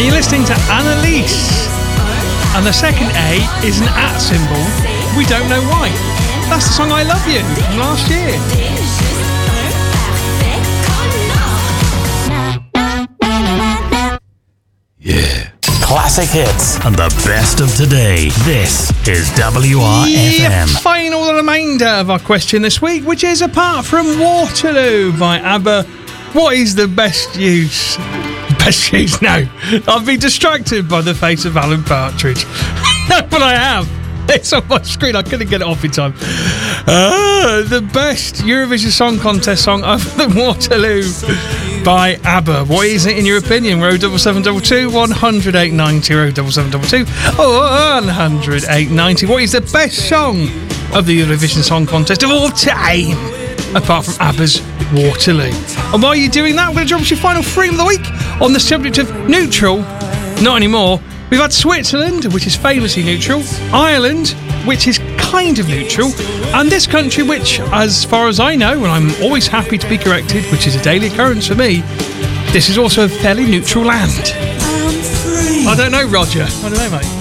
And you're listening to Annalise. And the second A is an @ symbol. We don't know why. That's the song I Love You from last year. Yeah. Classic hits and the best of today. This is WRFM. Final remainder of our question this week, which is apart from Waterloo by ABBA, what is the best use? Best use? No. I've been distracted by the face of Alan Partridge. No, but I have. It's on my screen. I couldn't get it off in time. The best Eurovision Song Contest song other than Waterloo by ABBA. What is it in your opinion? 07722 100 890 07722 100 890. What is the best song of the Eurovision Song Contest of all time, apart from ABBA's Waterloo? And while you're doing that, I'm going to drop your final freedom of the week on the subject of neutral. Not anymore. We've had Switzerland, which is famously neutral, Ireland, which is kind of neutral, and this country, which, as far as I know, and I'm always happy to be corrected, which is a daily occurrence for me, this is also a fairly neutral land. I don't know, Roger. I don't know, mate.